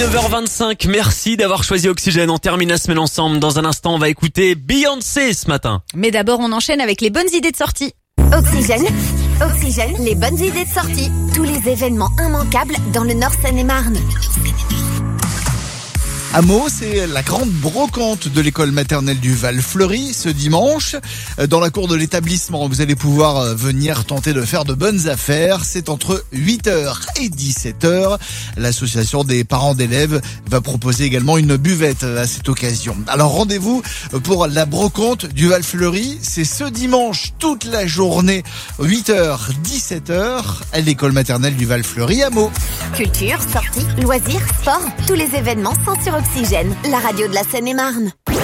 9h25, merci d'avoir choisi Oxygène. On termine la semaine ensemble. Dans un instant, on va écouter Beyoncé ce matin. Mais d'abord, on enchaîne avec les bonnes idées de sortie. Oxygène, les bonnes idées de sortie. Tous les événements immanquables dans le Nord Seine-et-Marne. À Meaux, c'est la grande brocante de l'école maternelle du Val-Fleury ce dimanche. Dans la cour de l'établissement, vous allez pouvoir venir tenter de faire de bonnes affaires. C'est entre 8h et 17h. L'association des parents d'élèves va proposer également une buvette à cette occasion. Alors rendez-vous pour la brocante du Val-Fleury. C'est ce dimanche toute la journée, 8h, 17h, à l'école maternelle du Val-Fleury à Meaux. Culture, sorties, loisirs, sport, tous les événements sont sur Oxygène, la radio de la Seine-et-Marne.